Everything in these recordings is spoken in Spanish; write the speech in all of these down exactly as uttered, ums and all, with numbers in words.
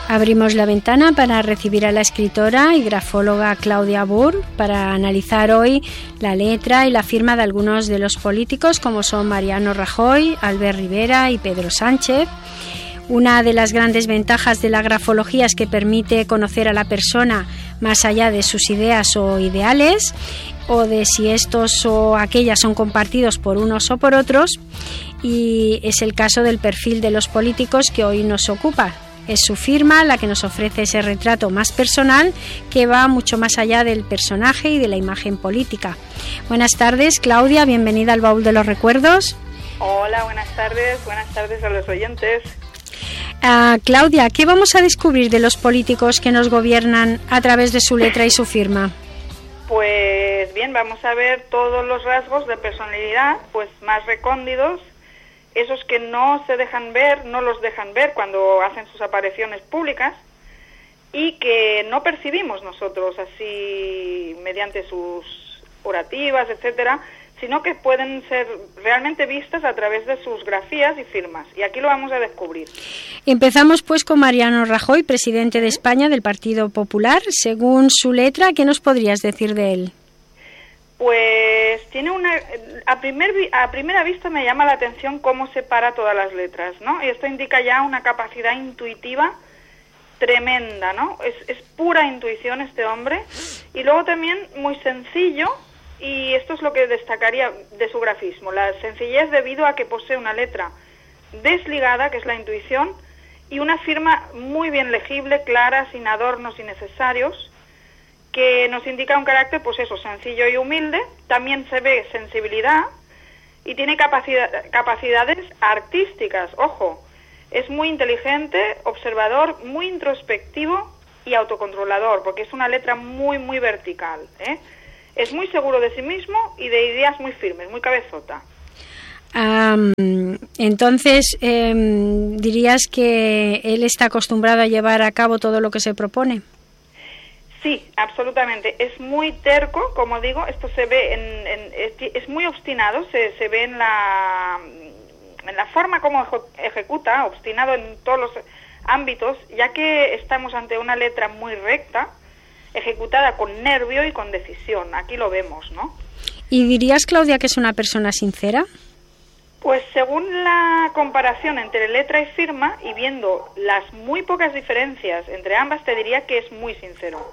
Abrimos la ventana para recibir a la escritora y grafóloga Claudia Burr para analizar hoy la letra y la firma de algunos de los políticos como son Mariano Rajoy, Albert Rivera y Pedro Sánchez. Una de las grandes ventajas de la grafología es que permite conocer a la persona más allá de sus ideas o ideales, o de si estos o aquellas son compartidos por unos o por otros, y es el caso del perfil de los políticos que hoy nos ocupa. Es su firma la que nos ofrece ese retrato más personal que va mucho más allá del personaje y de la imagen política. Buenas tardes, Claudia, bienvenida al Baúl de los Recuerdos. Hola, buenas tardes, buenas tardes a los oyentes. Uh, Claudia, ¿qué vamos a descubrir de los políticos que nos gobiernan a través de su letra y su firma? Pues bien, vamos a ver todos los rasgos de personalidad pues más recónditos, esos que no se dejan ver, no los dejan ver cuando hacen sus apariciones públicas y que no percibimos nosotros así mediante sus orativas, etcétera, sino que pueden ser realmente vistas a través de sus grafías y firmas. Y aquí lo vamos a descubrir. Empezamos pues con Mariano Rajoy, presidente de España del Partido Popular. Según su letra, ¿qué nos podrías decir de él? Pues tiene una... A, primer, a primera vista me llama la atención cómo separa todas las letras, ¿no? Y esto indica ya una capacidad intuitiva tremenda, ¿no? Es, es pura intuición este hombre. Y luego también muy sencillo, y esto es lo que destacaría de su grafismo, la sencillez debido a que posee una letra desligada, que es la intuición, y una firma muy bien legible, clara, sin adornos innecesarios, que nos indica un carácter, pues eso, sencillo y humilde. También se ve sensibilidad y tiene capacidad, capacidades artísticas, ojo, es muy inteligente, observador, muy introspectivo y autocontrolador, porque es una letra muy, muy vertical, ¿eh? Es muy seguro de sí mismo y de ideas muy firmes, muy cabezota. Um, entonces, eh, ¿dirías que él está acostumbrado a llevar a cabo todo lo que se propone? Sí, absolutamente. Es muy terco, como digo, esto se ve, en, en es, es muy obstinado, se, se ve en la, en la forma como ejecuta, obstinado en todos los ámbitos, ya que estamos ante una letra muy recta, ejecutada con nervio y con decisión. Aquí lo vemos, ¿no? ¿Y dirías, Claudia, que es una persona sincera? Pues según la comparación entre letra y firma, y viendo las muy pocas diferencias entre ambas, te diría que es muy sincero.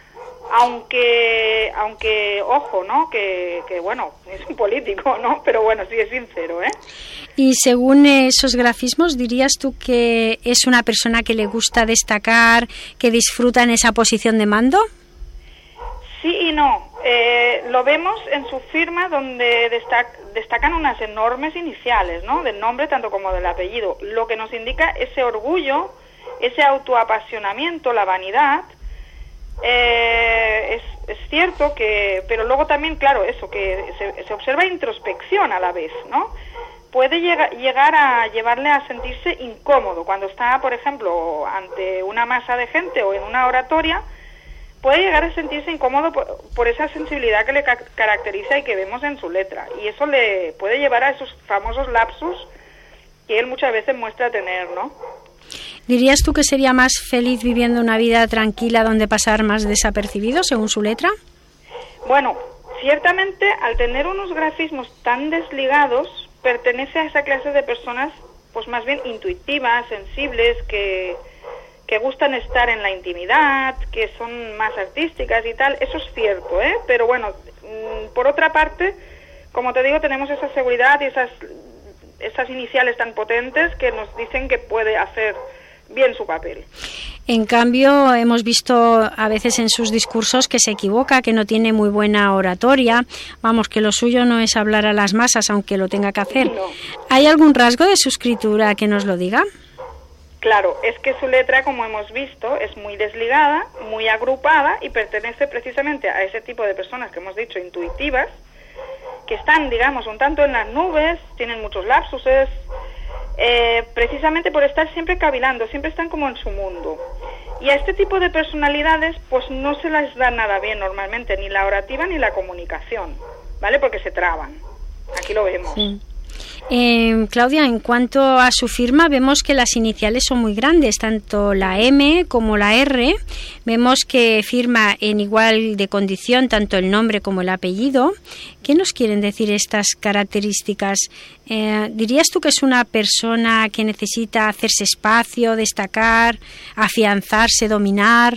Aunque, aunque ojo, ¿no? Que, que bueno, es un político, ¿no? Pero bueno, sí es sincero, ¿eh? Y según esos grafismos, ¿dirías tú que es una persona que le gusta destacar, que disfruta en esa posición de mando? Sí y no. Eh, lo vemos en su firma, donde destac- destacan unas enormes iniciales, ¿no? Del nombre tanto como del apellido, lo que nos indica ese orgullo, ese autoapasionamiento, la vanidad. Eh, es, es cierto que, pero luego también, claro, eso, que se, se observa introspección a la vez, ¿no? Puede llega, llegar a llevarle a sentirse incómodo cuando está, por ejemplo, ante una masa de gente o en una oratoria. Puede llegar a sentirse incómodo por, por esa sensibilidad que le ca- caracteriza y que vemos en su letra, y eso le puede llevar a esos famosos lapsus que él muchas veces muestra tener, ¿no? ¿Dirías tú que sería más feliz viviendo una vida tranquila donde pasar más desapercibido, según su letra? Bueno, ciertamente, al tener unos grafismos tan desligados, pertenece a esa clase de personas, pues más bien intuitivas, sensibles, que, que gustan estar en la intimidad, que son más artísticas y tal. Eso es cierto, ¿eh? Pero bueno, por otra parte, como te digo, tenemos esa seguridad y esas, esas iniciales tan potentes que nos dicen que puede hacer bien su papel. En cambio, hemos visto a veces en sus discursos que se equivoca, que no tiene muy buena oratoria. Vamos, que lo suyo no es hablar a las masas, aunque lo tenga que hacer. No. ¿Hay algún rasgo de su escritura que nos lo diga? Claro, es que su letra, como hemos visto, es muy desligada, muy agrupada y pertenece precisamente a ese tipo de personas que hemos dicho intuitivas, que están, digamos, un tanto en las nubes, tienen muchos lapsuses, eh, precisamente por estar siempre cavilando, siempre están como en su mundo. Y a este tipo de personalidades, pues no se les da nada bien normalmente, ni la orativa ni la comunicación, ¿vale? Porque se traban. Aquí lo vemos. Sí. Eh, Claudia, en cuanto a su firma, vemos que las iniciales son muy grandes, tanto la M como la R. Vemos que firma en igual de condición tanto el nombre como el apellido. ¿Qué nos quieren decir estas características? Eh, ¿Dirías tú que es una persona que necesita hacerse espacio, destacar, afianzarse, dominar?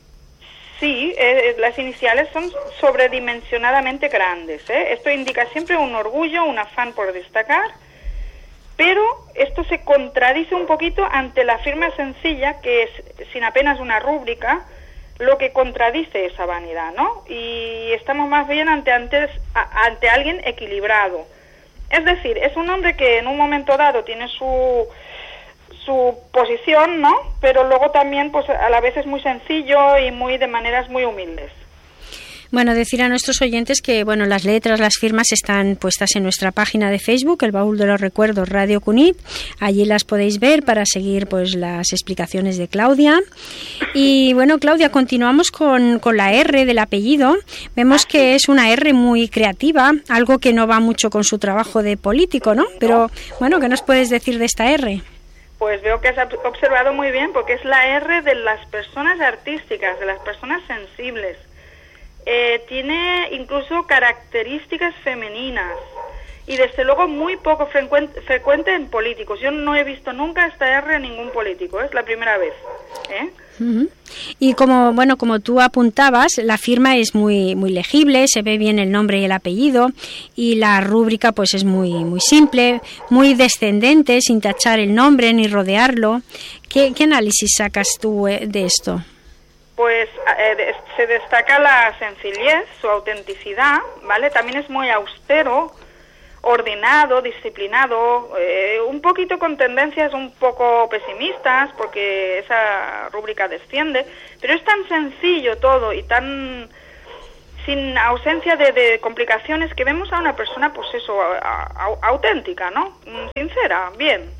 Sí, eh, las iniciales son sobredimensionadamente grandes, ¿eh? Esto indica siempre un orgullo, un afán por destacar, pero esto se contradice un poquito ante la firma sencilla, que es sin apenas una rúbrica, lo que contradice esa vanidad, ¿no? Y estamos más bien ante, antes, a, ante alguien equilibrado. Es decir, es un hombre que en un momento dado tiene su... su posición, ¿no? Pero luego también, pues a la vez es muy sencillo y muy de maneras muy humildes. Bueno, decir a nuestros oyentes que, bueno, las letras, las firmas están puestas en nuestra página de Facebook, El Baúl de los Recuerdos Radio Cunit. Allí las podéis ver para seguir, pues, las explicaciones de Claudia. Y, bueno, Claudia, continuamos con, con la R del apellido. Vemos que es una R muy creativa, algo que no va mucho con su trabajo de político, ¿no? Pero, bueno, ¿qué nos puedes decir de esta R? Pues veo que has observado muy bien, porque es la R de las personas artísticas, de las personas sensibles. Eh, tiene incluso características femeninas y desde luego muy poco frecuente, frecuente en políticos. Yo no he visto nunca esta R en ningún político, es la primera vez, ¿eh? Uh-huh. Y como bueno como tú apuntabas, la firma es muy muy legible, se ve bien el nombre y el apellido, y la rúbrica pues es muy muy simple, muy descendente, sin tachar el nombre ni rodearlo. ¿Qué, qué análisis sacas tú de esto? Pues eh, se destaca la sencillez, su autenticidad, ¿vale? También es muy austero, ordenado, disciplinado, eh, un poquito con tendencias un poco pesimistas, porque esa rúbrica desciende, pero es tan sencillo todo y tan sin ausencia de, de complicaciones, que vemos a una persona, pues eso, a, a, auténtica, ¿no? Sincera, bien.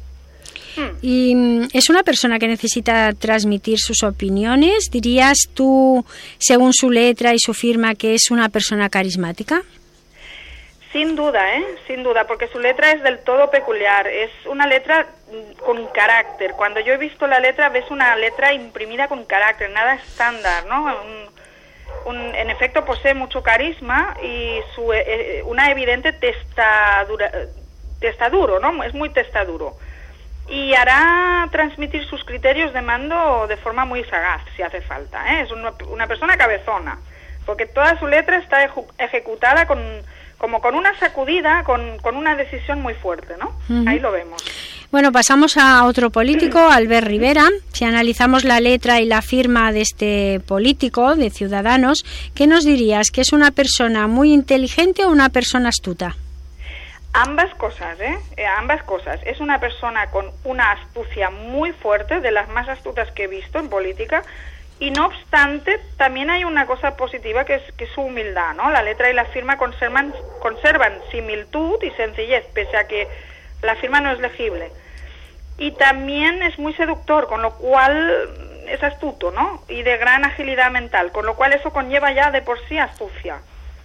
Y es una persona que necesita transmitir sus opiniones. ¿Dirías tú, según su letra y su firma, que es una persona carismática? Sin duda, ¿eh? Sin duda, porque su letra es del todo peculiar. Es una letra con carácter. Cuando yo he visto la letra, ves una letra imprimida con carácter, nada estándar, ¿no? Un, un, en efecto, posee mucho carisma y su, eh, una evidente testadura, testaduro, ¿no? Es muy testaduro. Y hará transmitir sus criterios de mando de forma muy sagaz, si hace falta, ¿eh? Es una, una persona cabezona, porque toda su letra está eju- ejecutada con, como con una sacudida, con, con una decisión muy fuerte, ¿no? Uh-huh. Ahí lo vemos. Bueno, pasamos a otro político, Albert Rivera. Si analizamos la letra y la firma de este político, de Ciudadanos, ¿qué nos dirías? ¿Que es una persona muy inteligente o una persona astuta? Ambas cosas, ¿eh? ¿eh? Ambas cosas. Es una persona con una astucia muy fuerte, de las más astutas que he visto en política, y no obstante, también hay una cosa positiva que es, que es su humildad, ¿no? La letra y la firma conservan, conservan similitud y sencillez, pese a que la firma no es legible. Y también es muy seductor, con lo cual es astuto, ¿no? Y de gran agilidad mental, con lo cual eso conlleva ya de por sí astucia.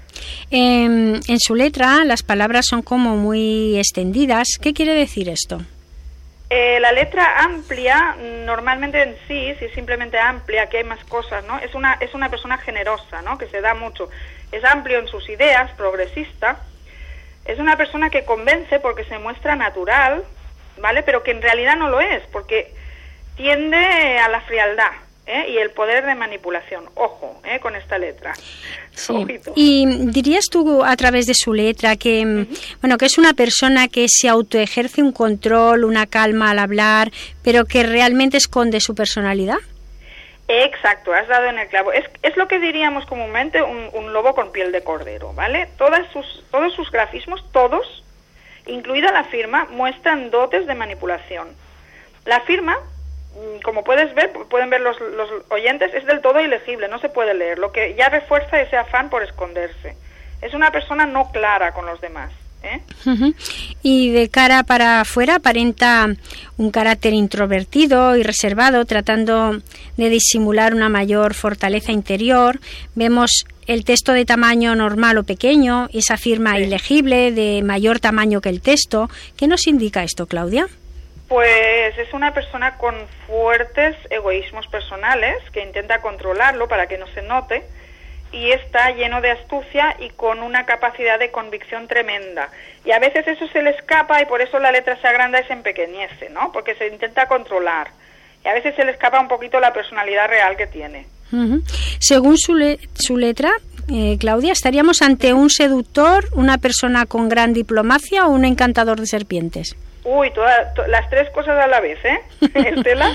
Eh, en su letra las palabras son como muy extendidas. ¿Qué quiere decir esto? Eh, la letra amplia, normalmente en sí, si es simplemente amplia, que hay más cosas, ¿no? Es una, es una persona generosa, ¿no? Que se da mucho. Es amplio en sus ideas, progresista. Es una persona que convence porque se muestra natural, ¿vale? Pero que en realidad no lo es, porque tiende a la frialdad, ¿eh? Y el poder de manipulación. Ojo, ¿eh? Con esta letra. Sí. Y dirías tú a través de su letra que, uh-huh. bueno, que es una persona que se autoejerce un control, una calma al hablar, pero que realmente esconde su personalidad. Exacto, has dado en el clavo. Es, es lo que diríamos comúnmente un, un lobo con piel de cordero, ¿vale? Todas sus, todos sus grafismos, todos, incluida la firma, muestran dotes de manipulación. La firma, como puedes ver, pueden ver los, los oyentes, es del todo ilegible, no se puede leer, lo que ya refuerza ese afán por esconderse. Es una persona no clara con los demás, ¿eh? Uh-huh. Y de cara para afuera aparenta un carácter introvertido y reservado, tratando de disimular una mayor fortaleza interior. Vemos el texto de tamaño normal o pequeño, esa firma sí. ilegible de mayor tamaño que el texto. ¿Qué nos indica esto, Claudia? Pues es una persona con fuertes egoísmos personales que intenta controlarlo para que no se note, y está lleno de astucia y con una capacidad de convicción tremenda. Y a veces eso se le escapa y por eso la letra se agranda y se empequeñece, ¿no? Porque se intenta controlar. Y a veces se le escapa un poquito la personalidad real que tiene. Uh-huh. Según su, le- su letra, eh, Claudia, ¿estaríamos ante un seductor, una persona con gran diplomacia o un encantador de serpientes? Uy, toda, to- las tres cosas a la vez, ¿eh? Estela,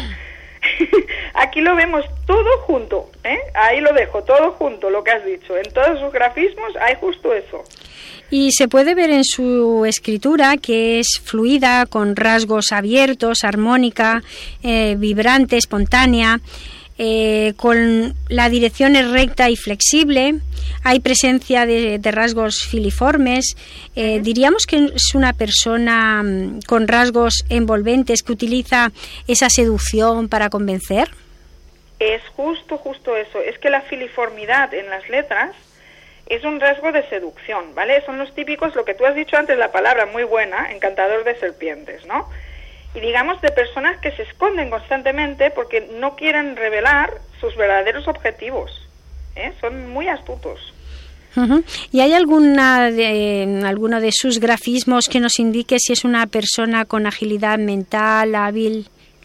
aquí lo vemos todo junto, ¿eh? Ahí lo dejo, todo junto, lo que has dicho. En todos sus grafismos hay justo eso. Y se puede ver en su escritura que es fluida, con rasgos abiertos, armónica, eh, vibrante, espontánea, eh, con la dirección es recta y flexible. Hay presencia de, de rasgos filiformes. Eh, uh-huh. Diríamos que es una persona um, con rasgos envolventes que utiliza esa seducción para convencer. Es justo, justo eso. Es que la filiformidad en las letras es un rasgo de seducción, ¿vale? Son los típicos, lo que tú has dicho antes, la palabra muy buena, encantador de serpientes, ¿no? Y digamos de personas que se esconden constantemente porque no quieren revelar sus verdaderos objetivos, ¿eh? Son muy astutos. Uh-huh. ¿Y hay alguna de, alguno de sus grafismos que nos indique si es una persona con agilidad mental, hábil?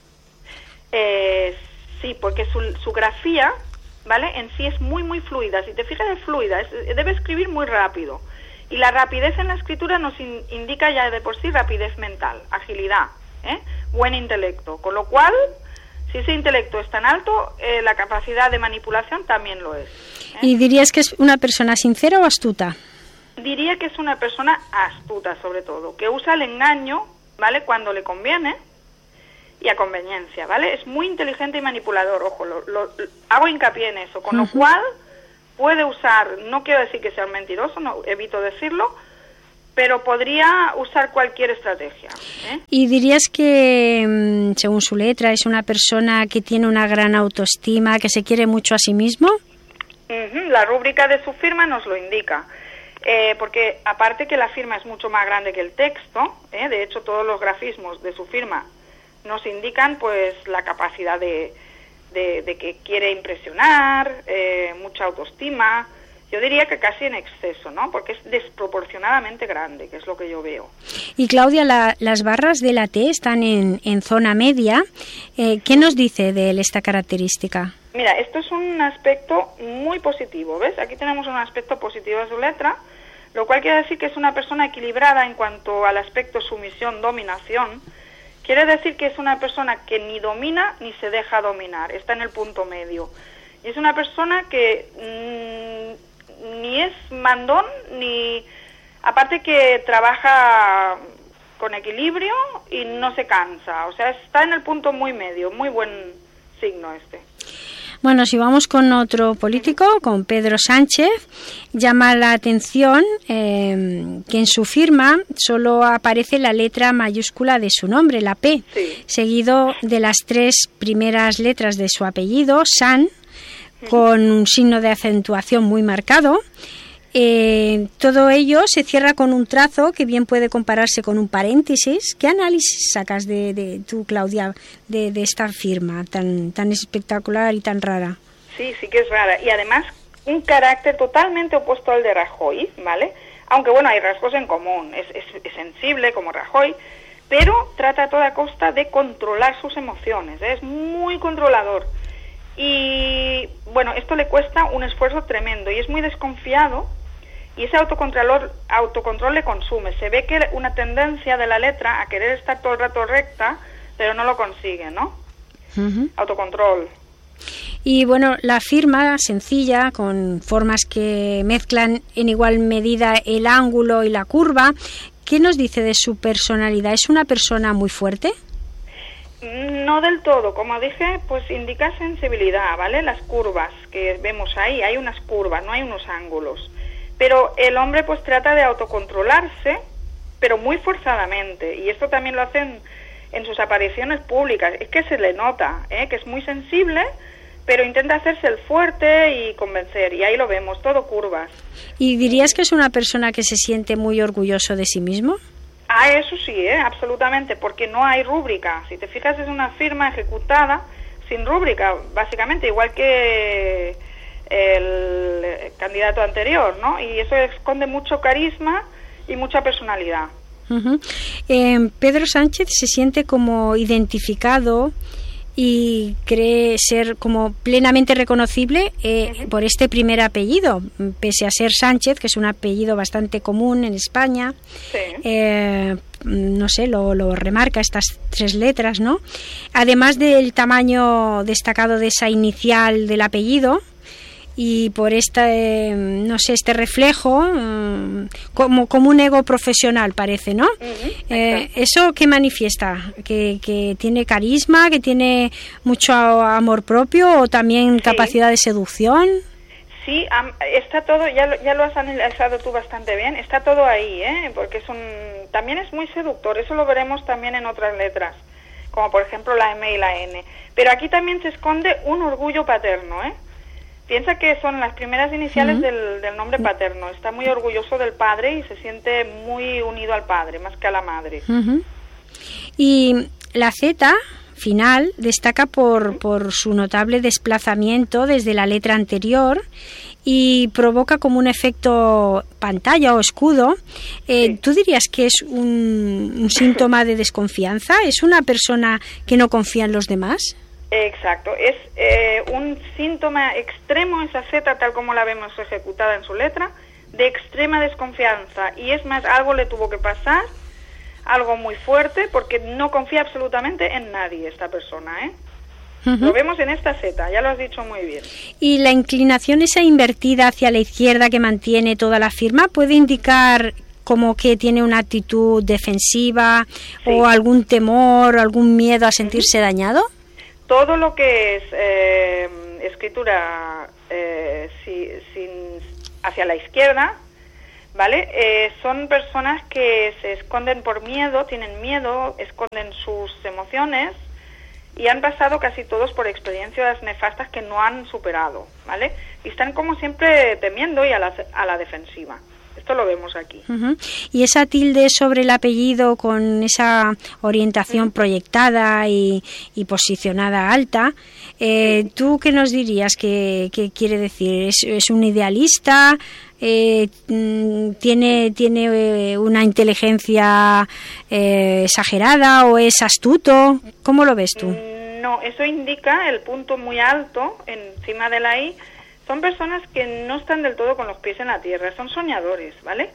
Eh, sí, porque su, su grafía, ¿vale? En sí es muy, muy fluida. Si te fijas, es fluida, es, debe escribir muy rápido. Y la rapidez en la escritura nos in, indica ya de por sí rapidez mental, agilidad, ¿eh? Buen intelecto. Con lo cual, si ese intelecto es tan alto, eh, la capacidad de manipulación también lo es, ¿eh? ¿Y dirías que es una persona sincera o astuta? Diría que es una persona astuta, sobre todo, que usa el engaño, ¿vale? Cuando le conviene y a conveniencia, ¿vale? Es muy inteligente y manipulador, ojo, lo, lo, lo, hago hincapié en eso, con uh-huh. lo cual puede usar, no quiero decir que sea un mentiroso, no, evito decirlo, pero podría usar cualquier estrategia, ¿eh? ¿Y dirías que, según su letra, es una persona que tiene una gran autoestima, que se quiere mucho a sí mismo? Uh-huh. La rúbrica de su firma nos lo indica, eh, porque aparte que la firma es mucho más grande que el texto, ¿eh? De hecho todos los grafismos de su firma nos indican pues la capacidad de, de, de que quiere impresionar, eh, mucha autoestima. Yo diría que casi en exceso, ¿no? Porque es desproporcionadamente grande, que es lo que yo veo. Y Claudia, la, las barras de la T están en, en zona media. Eh, ¿Qué nos dice de él esta característica? Mira, esto es un aspecto muy positivo, ¿ves? Aquí tenemos un aspecto positivo de su letra, lo cual quiere decir que es una persona equilibrada en cuanto al aspecto sumisión-dominación. Quiere decir que es una persona que ni domina ni se deja dominar, está en el punto medio. Y es una persona que mmm, ni es mandón, ni... Aparte que trabaja con equilibrio y no se cansa. O sea, está en el punto muy medio, muy buen signo este. Bueno, si vamos con otro político, con Pedro Sánchez, llama la atención eh, que en su firma solo aparece la letra mayúscula de su nombre, la P, sí. seguido de las tres primeras letras de su apellido, San, sí. con un signo de acentuación muy marcado. Eh, todo ello se cierra con un trazo que bien puede compararse con un paréntesis. ¿Qué análisis sacas de, de tú, Claudia, de, de esta firma tan, tan espectacular y tan rara? Sí, sí que es rara. Y además un carácter totalmente opuesto al de Rajoy, ¿vale? Aunque bueno, hay rasgos en común. Es, es, es sensible como Rajoy, pero trata a toda costa de controlar sus emociones, ¿eh? Es muy controlador. Y bueno, esto le cuesta un esfuerzo tremendo y es muy desconfiado. Y ese autocontrol, autocontrol le consume. Se ve que una tendencia de la letra a querer estar todo el rato recta, pero no lo consigue, ¿no? Uh-huh. Autocontrol. Y bueno, la firma sencilla, con formas que mezclan en igual medida el ángulo y la curva, ¿qué nos dice de su personalidad? ¿Es una persona muy fuerte? No del todo. Como dije, pues indica sensibilidad, ¿vale? Las curvas que vemos ahí, hay unas curvas, no hay unos ángulos. Pero el hombre pues trata de autocontrolarse, pero muy forzadamente, y esto también lo hacen en sus apariciones públicas, es que se le nota, ¿eh? que es muy sensible, pero intenta hacerse el fuerte y convencer, y ahí lo vemos, todo curvas. ¿Y dirías que es una persona que se siente muy orgulloso de sí mismo? Ah, eso sí, ¿eh? absolutamente, porque no hay rúbrica. Si te fijas, es una firma ejecutada sin rúbrica, básicamente, igual que el candidato anterior, ¿no? Y eso esconde mucho carisma y mucha personalidad. Uh-huh. eh, Pedro Sánchez se siente como identificado y cree ser como plenamente reconocible eh, uh-huh. por este primer apellido, pese a ser Sánchez, que es un apellido bastante común en España. Sí. Eh, no sé, lo, lo remarca estas tres letras, ¿no? Además del tamaño destacado de esa inicial del apellido, y por este, no sé, este reflejo, eh, como, como un ego profesional parece, ¿no? Uh-huh, eh, ¿Eso qué manifiesta? ¿Que, que tiene carisma, que tiene mucho amor propio o también sí. capacidad de seducción? Sí, um, está todo, ya lo, ya lo has analizado tú bastante bien, está todo ahí, ¿eh? Porque es un, también es muy seductor, eso lo veremos también en otras letras, como por ejemplo la M y la N. Pero aquí también se esconde un orgullo paterno, ¿eh? Piensa que son las primeras iniciales uh-huh. del, del nombre paterno. Está muy orgulloso del padre y se siente muy unido al padre, más que a la madre. Uh-huh. Y la Z final destaca por, uh-huh. por su notable desplazamiento desde la letra anterior y provoca como un efecto pantalla o escudo. Eh, sí. ¿Tú dirías que es un, un síntoma de desconfianza? ¿Es una persona que no confía en los demás? Exacto, es eh, un síntoma extremo esa Z, tal como la vemos ejecutada en su letra, de extrema desconfianza. Y es más, algo le tuvo que pasar, algo muy fuerte, porque no confía absolutamente en nadie esta persona, ¿eh? Uh-huh. Lo vemos en esta Z, ya lo has dicho muy bien. ¿Y la inclinación esa invertida hacia la izquierda que mantiene toda la firma puede indicar como que tiene una actitud defensiva sí. o algún temor, algún miedo a sentirse uh-huh. dañado? Todo lo que es eh, escritura eh, si, sin, hacia la izquierda, ¿vale? Eh, son personas que se esconden por miedo, tienen miedo, esconden sus emociones y han pasado casi todos por experiencias nefastas que no han superado, ¿vale? Y están como siempre temiendo y a la, a la defensiva. Esto lo vemos aquí. Uh-huh. Y esa tilde sobre el apellido con esa orientación uh-huh. proyectada y, y posicionada alta, eh, ¿tú qué nos dirías que, que quiere decir? ¿Es, es un idealista? Eh, ¿Tiene, tiene una inteligencia eh, exagerada o es astuto? ¿Cómo lo ves tú? No, eso indica el punto muy alto encima de la I. Son personas que no están del todo con los pies en la tierra, son soñadores, ¿vale?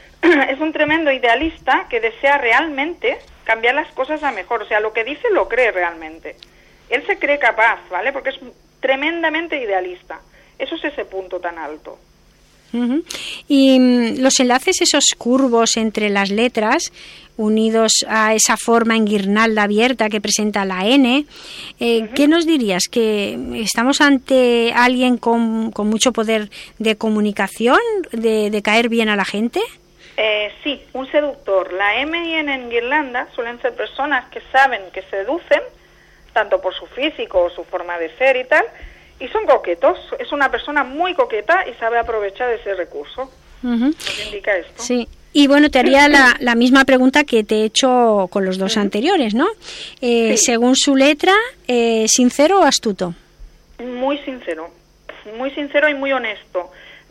Es un tremendo idealista que desea realmente cambiar las cosas a mejor, o sea, lo que dice lo cree realmente. Él se cree capaz, ¿vale? Porque es tremendamente idealista. Eso es ese punto tan alto. Uh-huh. Y um, los enlaces esos curvos entre las letras, unidos a esa forma en guirnalda abierta que presenta la N, eh, uh-huh. ¿qué nos dirías? ¿Que estamos ante alguien con, con mucho poder de comunicación, de, de caer bien a la gente? Eh, sí, un seductor. La M y N en guirnalda suelen ser personas que saben que seducen, tanto por su físico o su forma de ser y tal, y son coquetos. Es una persona muy coqueta y sabe aprovechar ese recurso. Uh-huh. ¿Qué indica esto? Sí. Y bueno, te haría la, la misma pregunta que te he hecho con los dos uh-huh. anteriores, ¿no? Eh, sí. Según su letra, eh, ¿sincero o astuto? Muy sincero, muy sincero y muy honesto.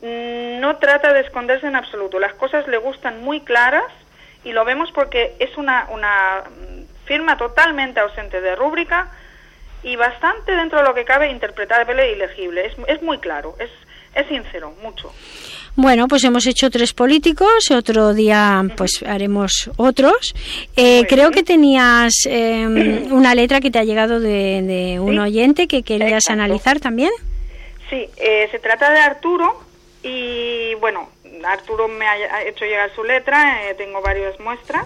No trata de esconderse en absoluto. Las cosas le gustan muy claras y lo vemos porque es una, una firma totalmente ausente de rúbrica y bastante dentro de lo que cabe interpretable y legible. Es, es muy claro, es, es sincero, mucho. Bueno, pues hemos hecho tres políticos, otro día pues haremos otros. Eh, creo que tenías eh, una letra que te ha llegado de, de un ¿Sí? oyente que querías Exacto. analizar también. Sí, eh, se trata de Arturo y bueno, Arturo me ha hecho llegar su letra, eh, tengo varias muestras.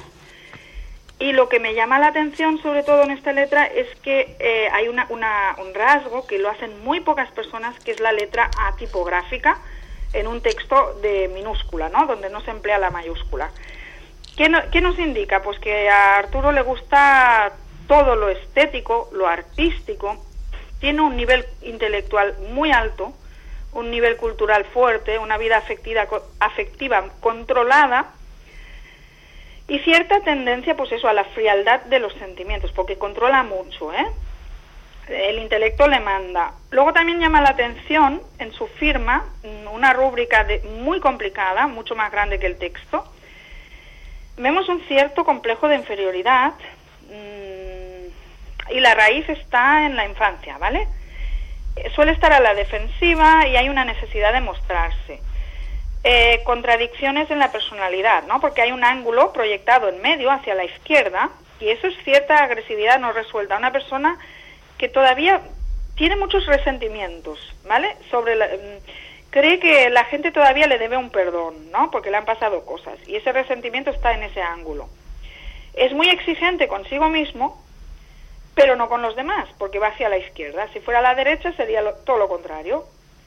Y lo que me llama la atención, sobre todo en esta letra, es que eh, hay una, una, un rasgo que lo hacen muy pocas personas, que es la letra A tipográfica en un texto de minúscula, ¿no? Donde no se emplea la mayúscula. ¿qué, no, ¿qué nos indica? Pues que a Arturo le gusta todo lo estético, lo artístico, tiene un nivel intelectual muy alto, un nivel cultural fuerte, una vida afectiva, afectiva controlada y cierta tendencia, pues eso, a la frialdad de los sentimientos, porque controla mucho, ¿eh? El intelecto le manda. Luego también llama la atención en su firma una rúbrica de, muy complicada, mucho más grande que el texto. Vemos un cierto complejo de inferioridad mmm, y la raíz está en la infancia, ¿vale? Suele estar a la defensiva y hay una necesidad de mostrarse. Eh, contradicciones en la personalidad, ¿no? Porque hay un ángulo proyectado en medio hacia la izquierda y eso es cierta agresividad no resuelta. Una persona que todavía tiene muchos resentimientos, ¿vale? Sobre la, cree que la gente todavía le debe un perdón, ¿no? Porque le han pasado cosas y ese resentimiento está en ese ángulo. Es muy exigente consigo mismo, pero no con los demás, porque va hacia la izquierda. Si fuera a la derecha sería lo, todo lo contrario.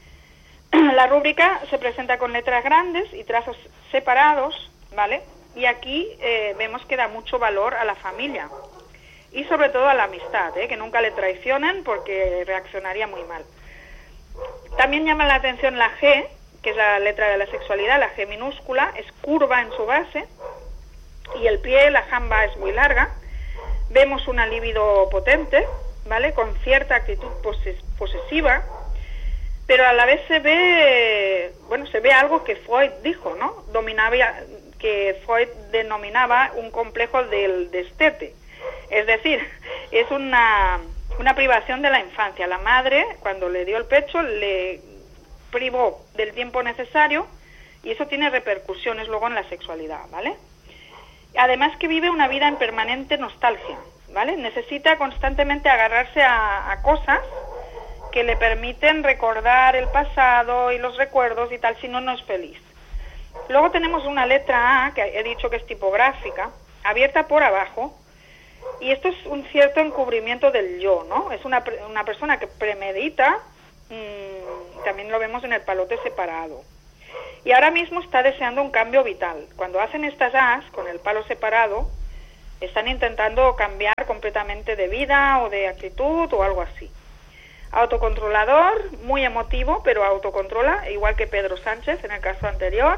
La rúbrica se presenta con letras grandes y trazos separados, ¿vale? Y aquí eh, vemos que da mucho valor a la familia y sobre todo a la amistad, ¿eh? Que nunca le traicionen porque reaccionaría muy mal. También llama la atención la G, que es la letra de la sexualidad, la G minúscula, es curva en su base y el pie, la jamba es muy larga. Vemos una libido potente, ¿vale? Con cierta actitud poses- posesiva, pero a la vez se ve, bueno, se ve algo que Freud dijo, ¿no? Dominaba, que Freud denominaba un complejo del destete. Es decir, es una, una privación de la infancia. La madre, cuando le dio el pecho, le privó del tiempo necesario y eso tiene repercusiones luego en la sexualidad, ¿vale? Además que vive una vida en permanente nostalgia, ¿vale? Necesita constantemente agarrarse a, a cosas que le permiten recordar el pasado y los recuerdos y tal, si no, no es feliz. Luego tenemos una letra A, que he dicho que es tipográfica, abierta por abajo, y esto es un cierto encubrimiento del yo, ¿no? Es una, una persona que premedita, mmm, también lo vemos en el palote separado. Y ahora mismo está deseando un cambio vital. Cuando hacen estas A's con el palo separado, están intentando cambiar completamente de vida o de actitud o algo así. Autocontrolador, muy emotivo, pero autocontrola, igual que Pedro Sánchez en el caso anterior.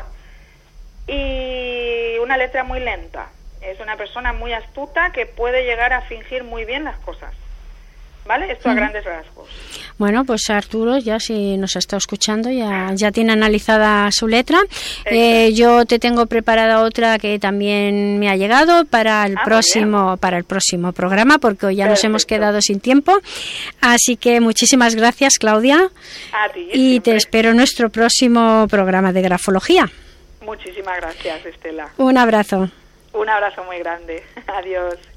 Y una letra muy lenta. Es una persona muy astuta que puede llegar a fingir muy bien las cosas. ¿Vale? Esto a grandes rasgos. Bueno, pues Arturo, ya si nos está escuchando, ya, ya tiene analizada su letra. Eh, yo te tengo preparada otra que también me ha llegado para el ah, próximo para el próximo programa, porque hoy ya Perfecto. Nos hemos quedado sin tiempo. Así que muchísimas gracias, Claudia. A ti, y siempre. Te espero en nuestro próximo programa de grafología. Muchísimas gracias, Estela. Un abrazo. Un abrazo muy grande. Adiós.